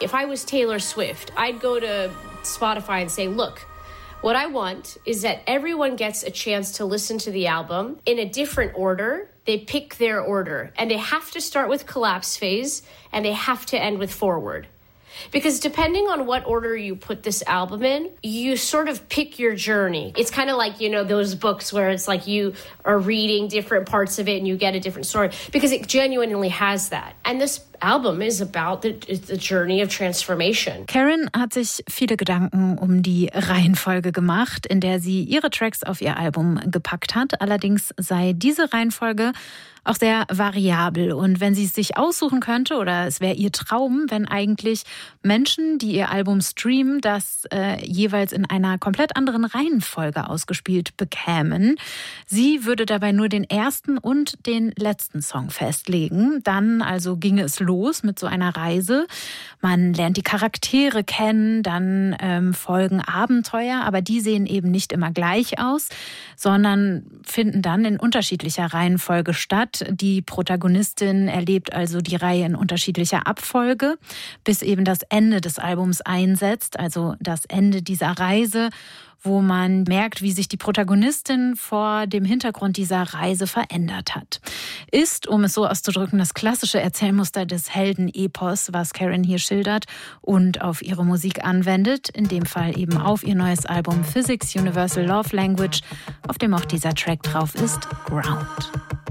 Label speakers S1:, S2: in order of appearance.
S1: If I was Taylor Swift, I'd go to Spotify and say, look, what I want is that everyone gets a chance to listen to the album in a different order. They pick their order, and they have to start with Collapse Phase, and they have to end with Forward. Because depending on what order you put this album in, you sort of pick your journey. It's kind of like, those books where it's like you are reading different parts of it and you get a different story. Because it genuinely has that. And this album is about the journey of transformation.
S2: Karen hat sich viele Gedanken um die Reihenfolge gemacht, in der sie ihre Tracks auf ihr Album gepackt hat. Allerdings sei diese Reihenfolge auch sehr variabel. Und wenn sie es sich aussuchen könnte, oder es wäre ihr Traum, wenn eigentlich Menschen, die ihr Album streamen, das jeweils in einer komplett anderen Reihenfolge ausgespielt bekämen. Sie würde dabei nur den ersten und den letzten Song festlegen. Dann also ginge es los mit so einer Reise. Man lernt die Charaktere kennen, dann folgen Abenteuer, aber die sehen eben nicht immer gleich aus, sondern finden dann in unterschiedlicher Reihenfolge statt. Die Protagonistin erlebt also die Reihe in unterschiedlicher Abfolge, bis eben das Ende des Albums einsetzt, also das Ende dieser Reise, wo man merkt, wie sich die Protagonistin vor dem Hintergrund dieser Reise verändert hat. Ist, um es so auszudrücken, das klassische Erzählmuster des Heldenepos, was Karen hier schildert und auf ihre Musik anwendet, in dem Fall eben auf ihr neues Album Physics Universal Love Language, auf dem auch dieser Track drauf ist, Ground.